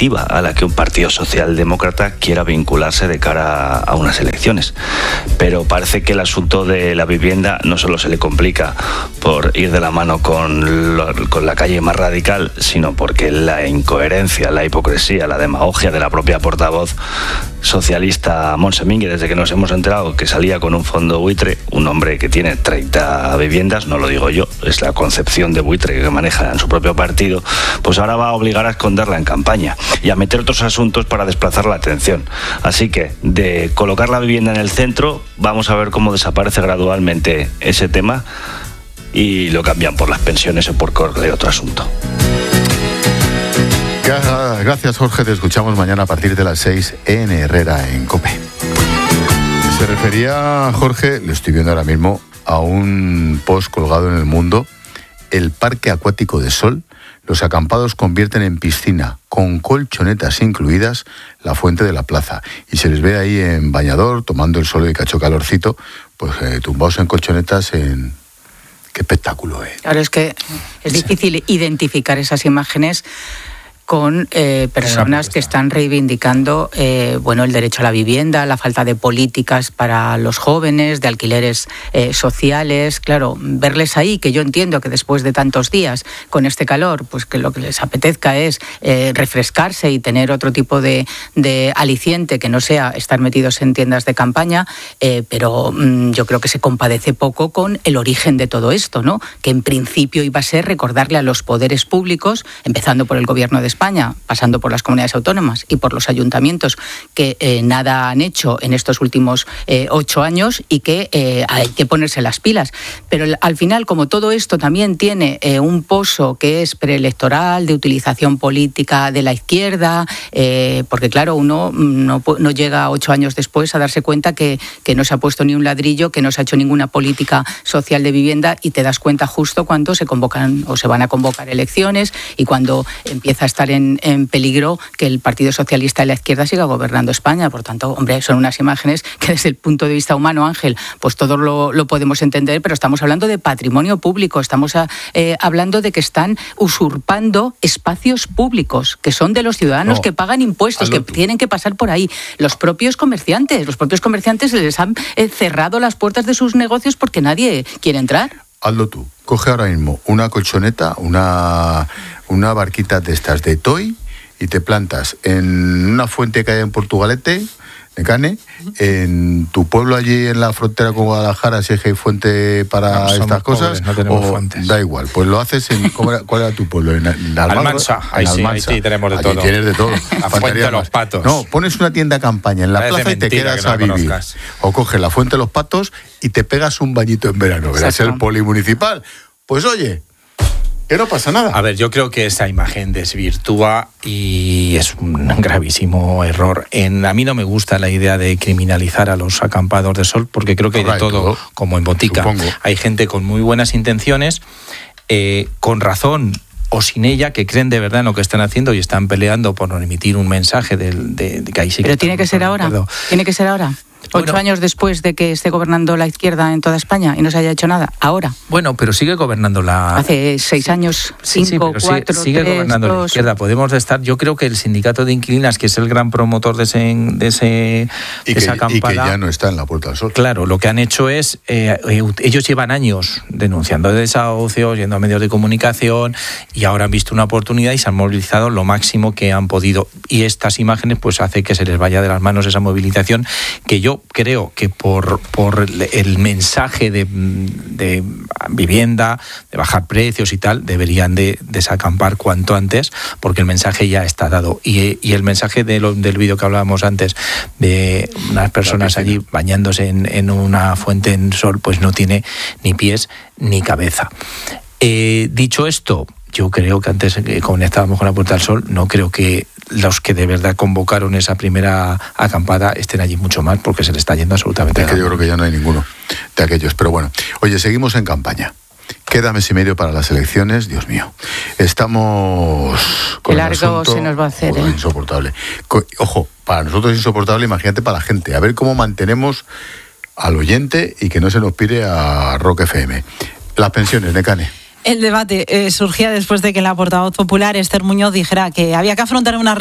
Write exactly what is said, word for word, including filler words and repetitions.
positiva a la que un partido socialdemócrata quiera vincularse de cara a unas elecciones. Pero parece que el asunto de la vivienda no solo se le complica por ir de la mano con, lo, con la calle más radical, sino porque la incoherencia, la hipocresía, la demagogia de la propia portavoz socialista Montse Mínguez, desde que nos hemos enterado que salía con un fondo buitre, un hombre que tiene treinta viviendas, no lo digo yo, es la concepción de buitre que maneja en su propio partido, pues ahora va a obligar a esconderla en campaña y a meter otros asuntos para desplazar la atención. Así que, de colocar la vivienda en el centro, vamos a ver cómo desaparece gradualmente ese tema y lo cambian por las pensiones o por cualquier otro asunto. Gracias, Jorge. Te escuchamos mañana a partir de las seis en Herrera, en COPE. Se refería, Jorge, lo estoy viendo ahora mismo, a un post colgado en El Mundo. El parque acuático de Sol, los acampados convierten en piscina, con colchonetas incluidas, la fuente de la plaza. Y se les ve ahí en bañador, tomando el sol y cacho calorcito, pues eh, tumbados en colchonetas en... Qué espectáculo, ¿eh? Claro, es que es difícil identificar esas imágenes con eh, personas que están reivindicando eh, bueno, el derecho a la vivienda, la falta de políticas para los jóvenes, de alquileres eh, sociales. Claro, verles ahí, que yo entiendo que después de tantos días con este calor, pues que lo que les apetezca es eh, refrescarse y tener otro tipo de, de aliciente que no sea estar metidos en tiendas de campaña, eh, pero mmm, yo creo que se compadece poco con el origen de todo esto, ¿no? Que en principio iba a ser recordarle a los poderes públicos, empezando por el Gobierno de España, España, pasando por las comunidades autónomas y por los ayuntamientos, que eh, nada han hecho en estos últimos eh, ocho años y que eh, hay que ponerse las pilas. Pero al final, como todo esto también tiene eh, un poso que es preelectoral, de utilización política de la izquierda, eh, porque claro, uno no, no llega ocho años después a darse cuenta que, que no se ha puesto ni un ladrillo, que no se ha hecho ninguna política social de vivienda, y te das cuenta justo cuando se convocan o se van a convocar elecciones y cuando empieza a estar en, en peligro que el Partido Socialista y la izquierda siga gobernando España. Por tanto, hombre, son unas imágenes que desde el punto de vista humano, Ángel, pues todo lo, lo podemos entender, pero estamos hablando de patrimonio público, estamos a, eh, hablando de que están usurpando espacios públicos que son de los ciudadanos, no, que pagan impuestos, que tú. tienen que pasar por ahí. Los propios comerciantes, los propios comerciantes les han eh, cerrado las puertas de sus negocios porque nadie quiere entrar. Hazlo tú. Coge ahora mismo una colchoneta, una, una barquita de estas de toy y te plantas en una fuente que hay en Portugalete, en Cane, en tu pueblo allí en la frontera con Guadalajara, si es que hay fuente para no, estas cosas, pobres, no tenemos o fuentes. Da igual, pues lo haces en... ¿cómo era, ¿Cuál era tu pueblo? En, en Almansa, ahí sí, ahí sí tenemos de allí todo. Tienes de todo. La fuente de los patos. No, pones una tienda campaña en la Parece plaza y te quedas no a vivir. Conozcas. O coges la fuente de los patos y te pegas un bañito en verano. Verás el polimunicipal. Pues oye... que no pasa nada. A ver, yo creo que esa imagen desvirtúa y es un gravísimo error. En, a mí no me gusta la idea de criminalizar a los acampados de sol, porque creo que hay de todo, todo, como en botica. Supongo. Hay gente con muy buenas intenciones, eh, con razón o sin ella, que creen de verdad en lo que están haciendo y están peleando por no emitir un mensaje de, de, de que ahí sí. Pero tiene que ser ahora. Tiene que ser ahora. Ocho bueno, años después de que esté gobernando la izquierda en toda España y no se haya hecho nada, ahora. Bueno, pero sigue gobernando la... Hace seis años, sí, cinco, sí, cuatro, sigue, sigue tres, gobernando dos. La izquierda. Podemos estar... Yo creo que el sindicato de inquilinas, que es el gran promotor de, ese, de, ese, y de esa que, acampada... Y que ya no está en la Puerta del Sol. Claro, lo que han hecho es... Eh, ellos llevan años denunciando desahucios, yendo a medios de comunicación, y ahora han visto una oportunidad y se han movilizado lo máximo que han podido. Y estas imágenes pues hace que se les vaya de las manos esa movilización, que yo creo que Por, por el mensaje de, de vivienda, de bajar precios y tal, deberían de desacampar cuanto antes, porque el mensaje ya está dado. Y, y el mensaje de lo, del vídeo que hablábamos antes, de unas personas allí bañándose en, en una fuente en sol, pues no tiene ni pies ni cabeza. Eh, dicho esto, yo creo que antes que conectábamos con la Puerta del Sol, no creo que los que de verdad convocaron esa primera acampada estén allí mucho más, porque se le está yendo absolutamente. Es que yo creo que ya no hay ninguno de aquellos. Pero bueno, oye, seguimos en campaña. Queda mes y medio para las elecciones, Dios mío. Estamos con Qué largo el asunto, se nos va a hacer, joder, ¿eh? Insoportable. Ojo, para nosotros es insoportable, imagínate para la gente. A ver cómo mantenemos al oyente y que no se nos pire a Rock F M. Las pensiones, Necane. El debate eh, surgía después de que la portavoz popular, Esther Muñoz, dijera que había que afrontar una